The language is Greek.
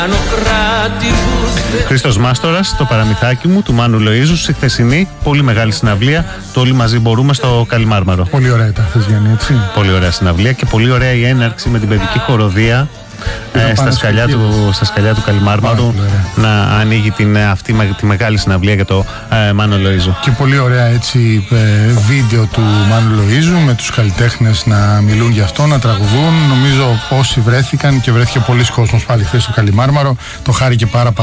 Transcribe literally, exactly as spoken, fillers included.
Χρήστος Μάστορας, στο παραμυθάκι μου του Μάνου Λοΐζου, στη χθεσινή πολύ μεγάλη συναυλία. Το Όλοι Μαζί Μπορούμε στο Καλιμάρμαρο. Πολύ ωραία τα χθες, Γιάννη, έτσι. Πολύ ωραία συναυλία και πολύ ωραία η έναρξη με την παιδική χοροδία. Ε, στα, σκαλιά του, στα σκαλιά του Καλιμάρμαρου να ανοίγει την, αυτή τη μεγάλη συναυλία για το ε, Μάνο Λοΐζου. Και πολύ ωραία έτσι ε, βίντεο του Μάνου Λοΐζου με τους καλλιτέχνες να μιλούν γι' αυτό, να τραγουδούν. Νομίζω όσοι βρέθηκαν και βρέθηκε πολλοί κόσμος πάλι χθες στο Καλιμάρμαρο, το χάρηκε πάρα πάρα